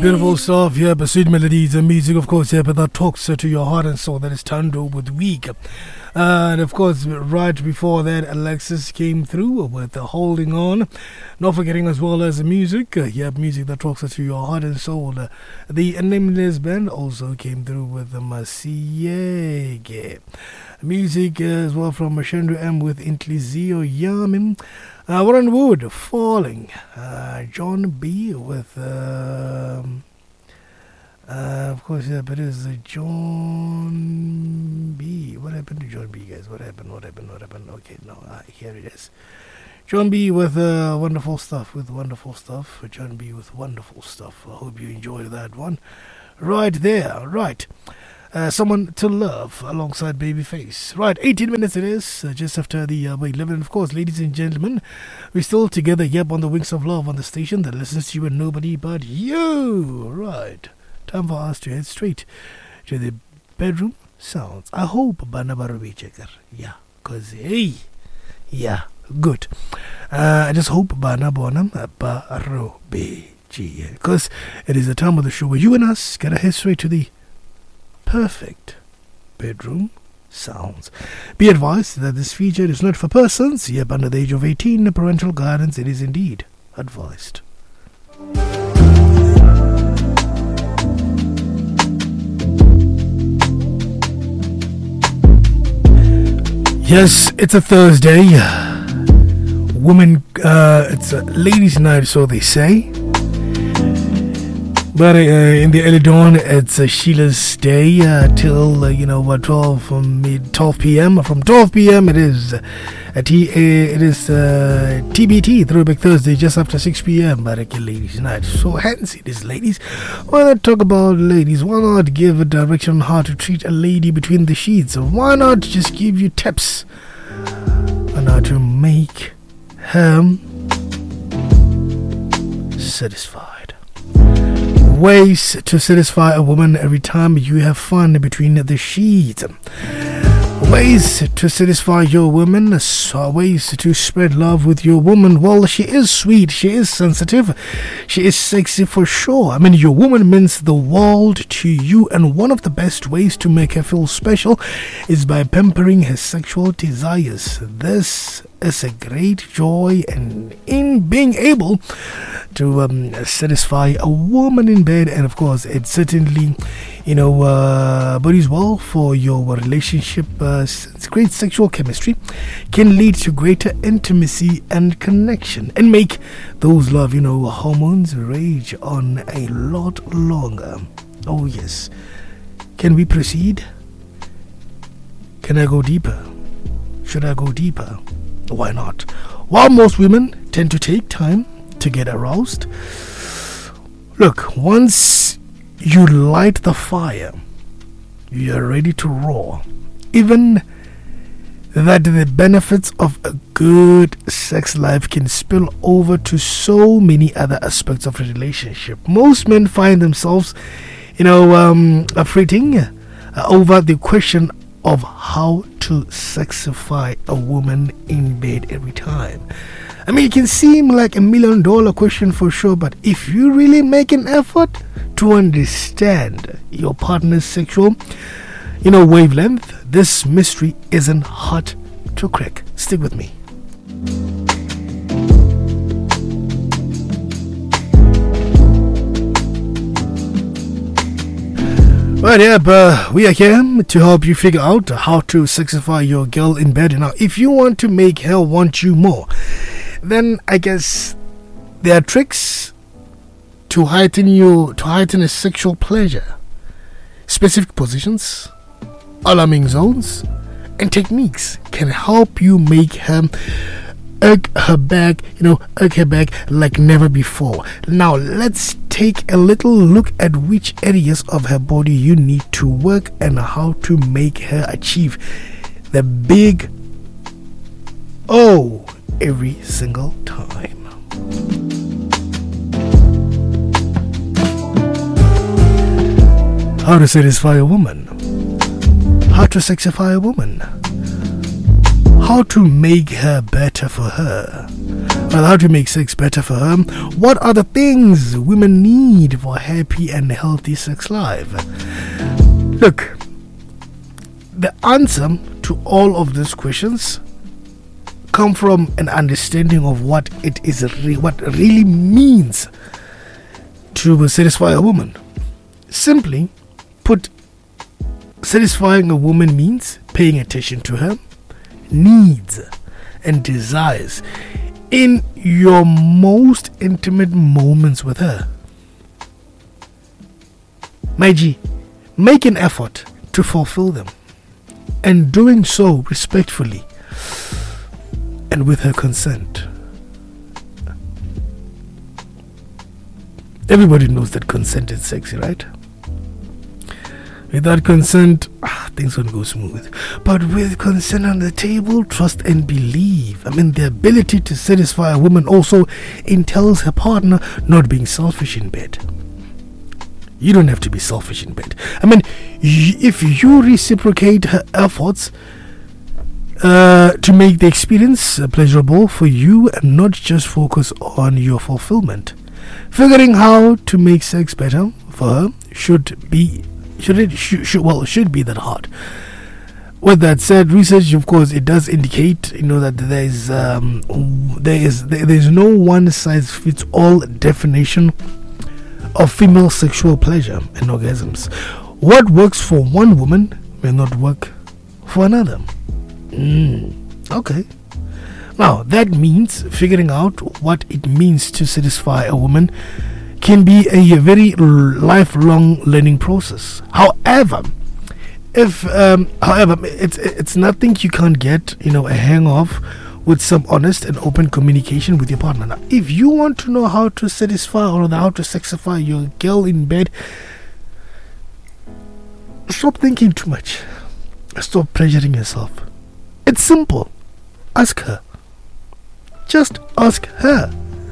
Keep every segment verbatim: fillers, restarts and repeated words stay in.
Beautiful stuff, yeah, but sweet melodies and music, of course, yeah, but that talks uh, to your heart and soul. That is Tando with Weak. Uh, and of course, right before that, Alexis came through with uh, Holding On. Not forgetting as well as the music, uh, yeah, music that talks uh, to your heart and soul. Uh, the Nameless Band also came through with the Masiege. Music uh, as well from Mashendra M with Intlizio Yamin. Uh, Warren Wood, Falling. Uh, John B with, uh, uh, of course, yeah, but it is uh, John B. What happened to John B, guys? What happened? What happened? What happened? Okay, no, uh, here it is. John B with uh, wonderful stuff, with wonderful stuff. John B with wonderful stuff. I hope you enjoyed that one. Right there, right. Uh, someone to Love alongside Babyface. Right, eighteen minutes it is, uh, just after the uh, eleven. Of course, ladies and gentlemen, we're still together, yep, on the Wings of Love on the station that listens to you and nobody but you. Right, time for us to head straight to the bedroom sounds. I hope Bana Barabi Checker. Yeah, because, hey, yeah, good. Uh, I just hope Bana Bonam Barabi. Because it is the time of the show where you and us gotta head straight to the perfect bedroom sounds. Be advised that this feature is not for persons yet under the age of eighteen. Parental guidance, it is indeed advised. Yes, it's a Thursday. Women, uh, it's a ladies' night, so they say. But uh, in the early dawn, it's uh, Sheila's day uh, till, uh, you know, what, twelve, um, twelve p.m. From twelve p.m. it is, uh, t- uh, it is uh, T B T, Throwback Thursday, just after six p.m. But again, ladies' night. So hence it is, ladies. Why not talk about ladies? Why not give a direction on how to treat a lady between the sheets? Why not just give you tips on how to make her satisfied? Ways to satisfy a woman every time you have fun between the sheets. Ways to satisfy your woman. So ways to spread love with your woman. Well, she is sweet, she is sensitive, she is sexy for sure. I mean, your woman means the world to you, and one of the best ways to make her feel special is by pampering her sexual desires. This is a great joy, and in being able to um, satisfy a woman in bed, and of course it certainly, you know, uh, bodes well for your relationship. Uh, great sexual chemistry can lead to greater intimacy and connection, and make those love, you know, hormones rage on a lot longer. Oh yes. Can we proceed? Can I go deeper? Should I go deeper? Why not? While most women tend to take time to get aroused, look, once you light the fire, you are ready to roar. Even that the benefits of a good sex life can spill over to so many other aspects of a relationship. Most men find themselves, you know, um, fretting uh, over the question of how to sexify a woman in bed every time. I mean, it can seem like a million dollar question for sure, but if you really make an effort to understand your partner's sexual, you know, wavelength, this mystery isn't hard to crack. Stick with me. Right, yeah, but we are here to help you figure out how to sexify your girl in bed. Now, if you want to make her want you more, then I guess there are tricks to heighten you, to heighten a sexual pleasure. Specific positions, alarming zones, and techniques can help you make her egg her back, you know, egg her back like never before. Now, let's take a little look at which areas of her body you need to work and how to make her achieve the big O every single time. How to satisfy a woman. How to sexify a woman. How to make her better for her. Well, how to make sex better for her? What are the things women need for a happy and healthy sex life? Look, the answer to all of these questions come from an understanding of what it is, re- what really means to satisfy a woman. Simply put, satisfying a woman means paying attention to her needs and desires in your most intimate moments with her. My G, make an effort to fulfill them, and doing so respectfully and with her consent. Everybody knows that consent is sexy, right? Without consent, ah, things won't go smooth. But with consent on the table, trust and believe. I mean, the ability to satisfy a woman also entails her partner not being selfish in bed. You don't have to be selfish in bed. I mean, y- if you reciprocate her efforts uh, to make the experience uh, pleasurable for you and not just focus on your fulfillment, figuring how to make sex better for her should be Should it should, should well should be that hard. With that said, research, of course, it does indicate, you know, that there is um, there is there, there is no one size fits all definition of female sexual pleasure and orgasms. What works for one woman may not work for another. Mm, okay. Now that means figuring out what it means to satisfy a woman can be a very lifelong learning process. However, if um, however, it's it's nothing you can't get, you know, a hang of with some honest and open communication with your partner. Now, if you want to know how to satisfy or how to sexify your girl in bed, stop thinking too much. Stop pressuring yourself. It's simple. Ask her. Just ask her.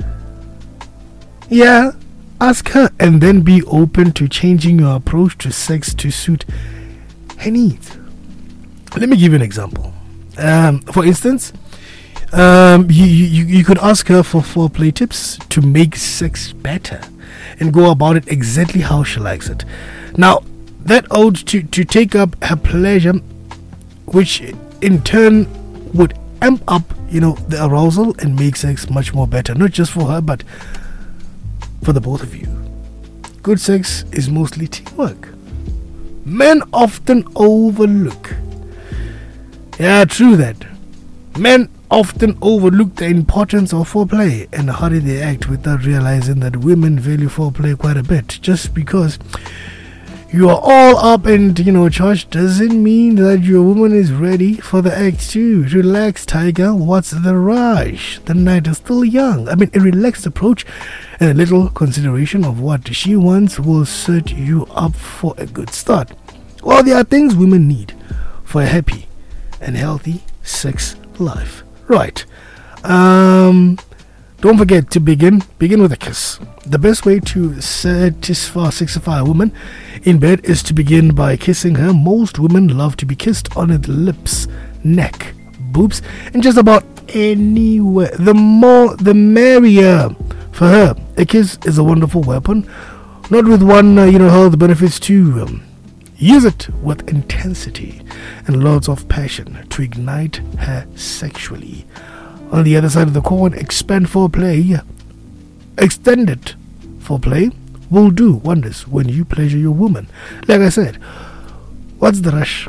Yeah. Ask her, and then be open to changing your approach to sex to suit her needs. Let me give you an example. Um, for instance, um, you, you, you could ask her for foreplay tips to make sex better and go about it exactly how she likes it. Now, that ought to, to take up her pleasure, which in turn would amp up, you know, the arousal and make sex much more better, not just for her, but for the both of you. Good sex is mostly teamwork. Men often overlook. Yeah, true that. Men often overlook the importance of foreplay and how they act without realizing that women value foreplay quite a bit. Just because you are all up and, you know, charged doesn't mean that your woman is ready for the act too. Relax, tiger. What's the rush? The night is still young. I mean, a relaxed approach and a little consideration of what she wants will set you up for a good start. Well, there are things women need for a happy and healthy sex life. Right. Um... Don't forget to begin begin with a kiss. The best way to satisfy, satisfy a woman in bed is to begin by kissing her. Most women love to be kissed on the lips, neck, boobs, and just about anywhere. The more, the merrier for her. A kiss is a wonderful weapon, not with one, uh, you know, health benefits too. Um, use it with intensity and lots of passion to ignite her sexually. On the other side of the coin, expand foreplay. Extended foreplay will do wonders when you pleasure your woman. Like I said, what's the rush?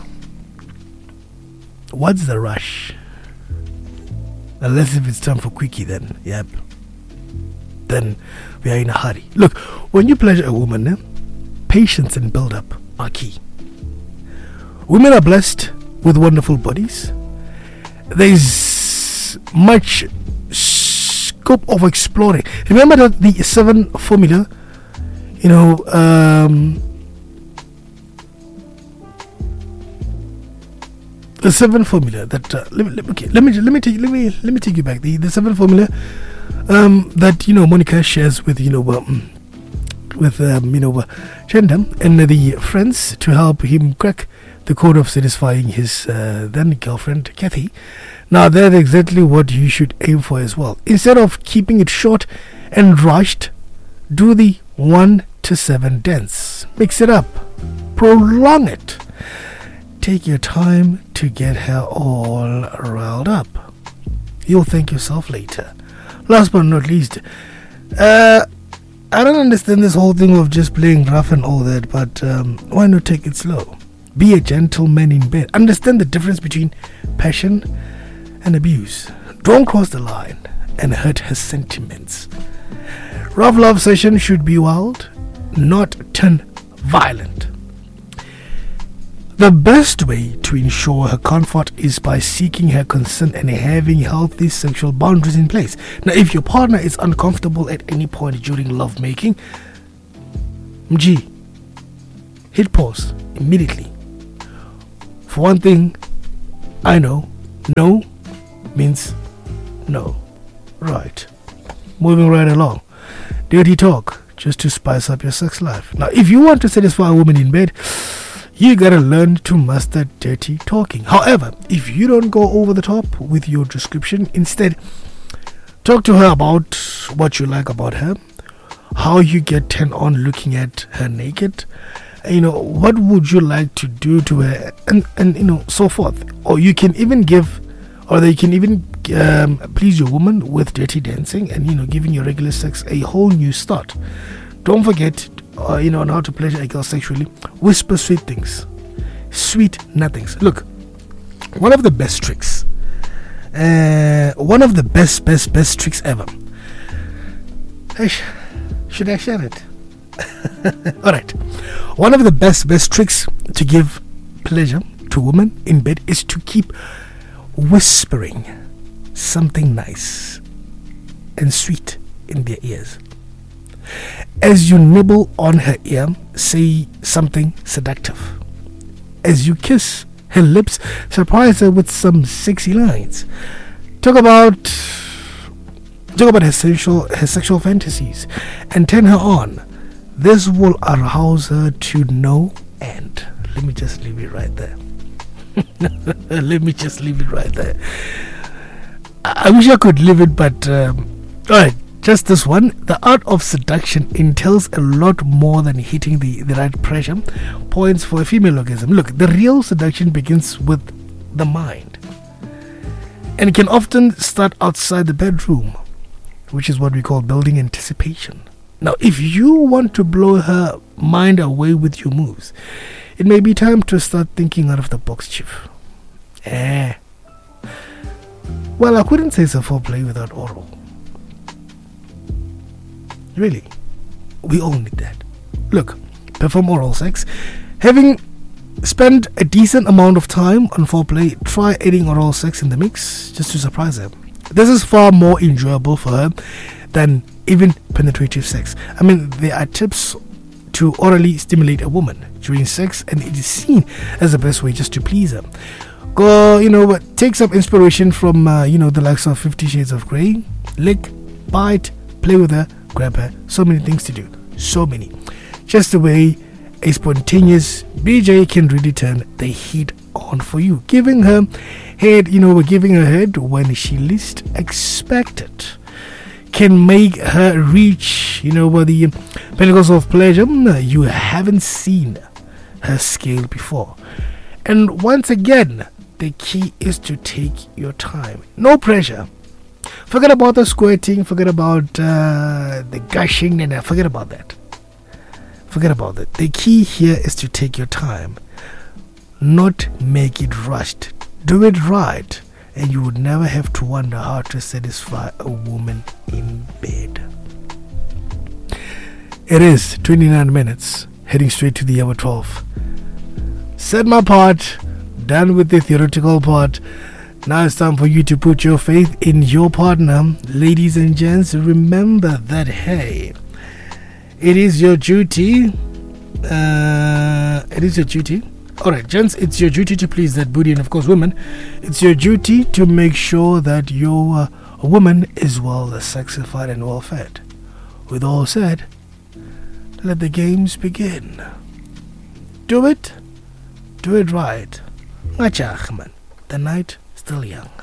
What's the rush? Unless if it's time for quickie, then, yep. Then we are in a hurry. Look, when you pleasure a woman, eh, patience and build-up are key. Women are blessed with wonderful bodies. There's much scope of exploring. Remember that the seven formula, you know, um, the seven formula that uh, let, me, okay, let me let me take let me let me take you back. The the seven formula um, that, you know, Monica shares with, you know, um, with um, you know, uh, Chandam and the friends to help him crack the code of satisfying his uh, then girlfriend, Kathy. Now, that's exactly what you should aim for as well. Instead of keeping it short and rushed, do the one to seven dance. Mix it up. Prolong it. Take your time to get her all riled up. You'll thank yourself later. Last but not least, uh, I don't understand this whole thing of just playing rough and all that, but um, why not take it slow? Be a gentleman in bed. Understand the difference between passion and abuse. Don't cross the line and hurt her sentiments. Rough love session should be wild, not turn violent. The best way to ensure her comfort is by seeking her consent and having healthy sexual boundaries in place. Now, if your partner is uncomfortable at any point during lovemaking, G, hit pause immediately. For one thing, I know, no means no. Right. Moving right along. Dirty talk, just to spice up your sex life. Now, if you want to satisfy a woman in bed, you gotta learn to master dirty talking. However, if you don't go over the top with your description, instead, talk to her about what you like about her, how you get turned on looking at her naked, you know, what would you like to do to her, and, and you know, so forth. Or you can even give, or they can even um, please your woman with dirty dancing and, you know, giving your regular sex a whole new start. Don't forget, uh, you know, on how to pleasure a girl sexually. Whisper sweet things, sweet nothings. Look, one of the best tricks, uh, one of the best, best, best tricks ever. Should I share it? Alright. One of the best, best tricks to give pleasure to women in bed is to keep whispering something nice and sweet in their ears. As you nibble on her ear, say something seductive. As you kiss her lips, surprise her with some sexy lines. Talk about talk about her sexual her sexual fantasies and turn her on. This will arouse her to no end. Let me just leave it right there. Let me just leave it right there. I, I wish I could leave it, but um, alright. Just this one. The art of seduction entails a lot more than hitting the, the right pressure points for a female orgasm. Look, the real seduction begins with the mind and can often start outside the bedroom, which is what we call building anticipation. Now, if you want to blow her mind away with your moves, it may be time to start thinking out of the box, Chief. Eh. Well, I couldn't say it's a foreplay without oral. Really, we all need that. Look, perform oral sex. Having spent a decent amount of time on foreplay, try adding oral sex in the mix just to surprise her. This is far more enjoyable for her than even penetrative sex. I mean, there are tips to orally stimulate a woman during sex, and it is seen as the best way just to please her. Go, you know, take some inspiration from, uh, you know, the likes of Fifty Shades of Grey. Lick, bite, play with her, grab her. So many things to do. So many. Just the way a spontaneous B J can really turn the heat on for you. Giving her head, you know, giving her head when she least expect it can make her reach, you know, where the pinnacles of pleasure you haven't seen her scale before. And once again, the key is to take your time. No pressure. Forget about the squirting, forget about uh, the gushing, and uh, forget about that. Forget about that. The key here is to take your time, not make it rushed. Do it right, and you would never have to wonder how to satisfy a woman in bed. It is twenty-nine minutes, heading straight to the hour twelve. Said my part, done with the theoretical part. Now it's time for you to put your faith in your partner. Ladies and gents, remember that, hey, it is your duty. Uh, it is your duty. Alright, gents, it's your duty to please that booty. And of course, women, it's your duty to make sure that your uh, woman is well sexified and well fed. With all said, let the games begin. Do it Do it right. Ngajag, man. The night still young.